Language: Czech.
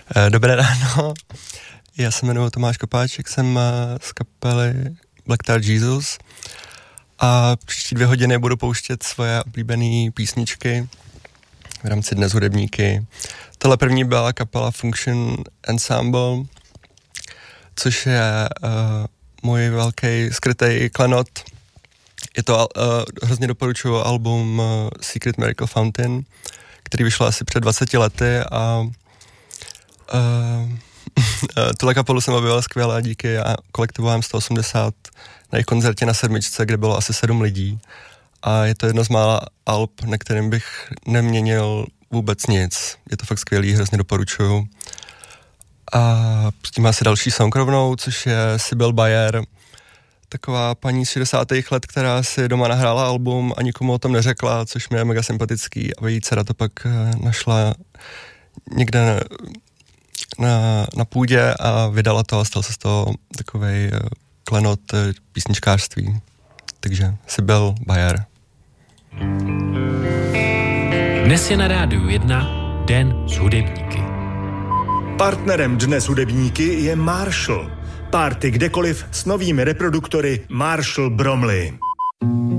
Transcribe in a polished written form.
Dobré ráno, já se jmenuji Tomáš Kopáček, jsem z kapely Black Tar Jesus a příští 2 hodiny budu pouštět svoje oblíbené písničky v rámci Dnes hudebníky. Tohle první byla kapela Function Ensemble, což je můj velký skrytý klenot. Je to, hrozně doporučuji album Secret Miracle Fountain, který vyšel asi před 20 lety a tuhle kapelu jsem objevil skvěle díky kolektivu M180 na jejich koncertě na Sedmičce, kde bylo asi 7 lidí. A je to jedno z mála alb, na kterým bych neměnil vůbec nic. Je to fakt skvělý, hrozně doporučuju. A pustíme asi další song rovnou, což je Sybil Bayer, taková paní z 60. let, která si doma nahrála album a nikomu o tom neřekla, což mi je mega sympatický, a její dcera to pak našla někde na půdě a vydala to a stal se z toho takovej klenot písničkářství. Takže Sybil Bayer. Dnes je na Rádiu 1 Den s hudebníky. Partnerem Dnes hudebníky je Marshall. Party kdekoliv s novými reproduktory Marshall Bromley.